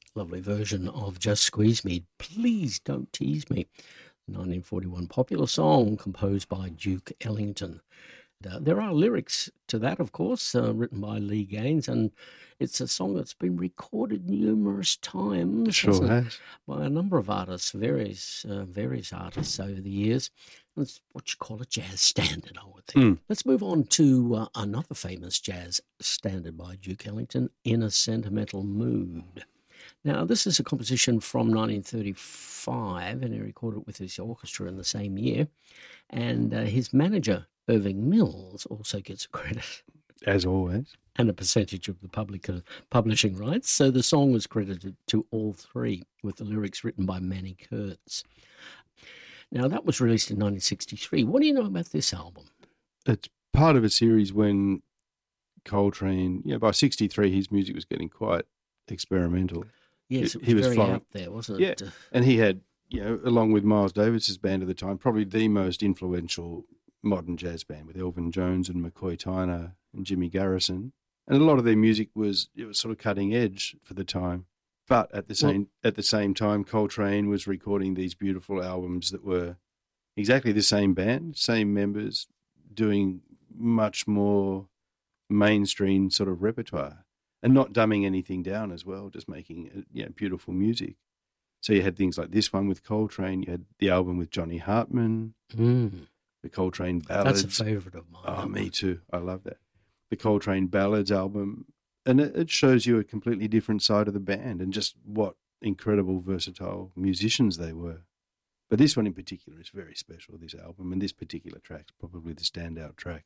Lovely version of Just Squeeze Me. Please Don't Tease Me. 1941 popular song composed by Duke Ellington. There are lyrics to that, of course, written by Lee Gaines, and it's a song that's been recorded numerous It times, sure hasn't it, has. by a number of artists, various artists over the years. It's what you call a jazz standard, I would think. Mm. Let's move on to another famous jazz standard by Duke Ellington, In a Sentimental Mood. Now, this is a composition from 1935, and he recorded it with his orchestra in the same year. And his manager, Irving Mills, also gets a credit As always. and a percentage of the publishing rights. So the song was credited to all three, with the lyrics written by Manny Kurtz. Now, that was released in 1963. What do you know about this album? It's part of a series when Coltrane, by 63, his music was getting quite experimental. Yes, it was He was very flying. out there, wasn't Yeah, it? and he had, along with Miles Davis's band at the time, probably the most influential modern jazz band with Elvin Jones and McCoy Tyner and Jimmy Garrison. And a lot of their music was sort of cutting edge for the time. But at the same time, Coltrane was recording these beautiful albums that were exactly the same band, same members, doing much more mainstream sort of repertoire and not dumbing anything down as well, just making beautiful music. So you had things like this one with Coltrane. You had the album with Johnny Hartman, the Coltrane Ballads. That's a favourite of mine. Oh, me too. I love that. The Coltrane Ballads album. And it shows you a completely different side of the band and just what incredible, versatile musicians they were. But this one in particular is very special, this album, and this particular track's probably the standout track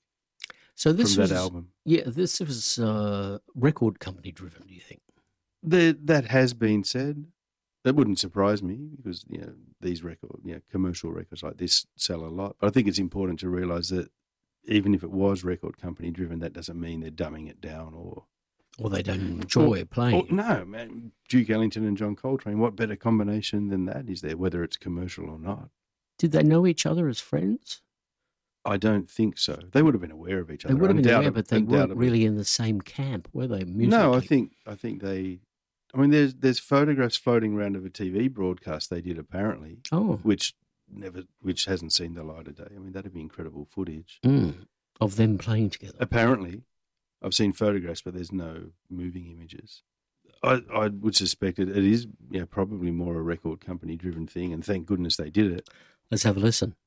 So this from was that album. Yeah, this was record company driven. Do you think? That has been said. That wouldn't surprise me because these commercial records like this sell a lot. But I think it's important to realise that even if it was record company driven, that doesn't mean they're dumbing it down or they don't enjoy playing. No, man. Duke Ellington and John Coltrane, what better combination than that is there, whether it's commercial or not? Did they know each other as friends? I don't think so. They would have been aware of each other. They would have been aware, but they weren't really in the same camp, were they? Musically? No, I think they. I mean, there's photographs floating around of a TV broadcast they did apparently, which hasn't seen the light of day. I mean, that'd be incredible footage of them playing together. Apparently, I've seen photographs, but there's no moving images. I would suspect it is probably more a record company driven thing, and thank goodness they did it. Let's have a listen.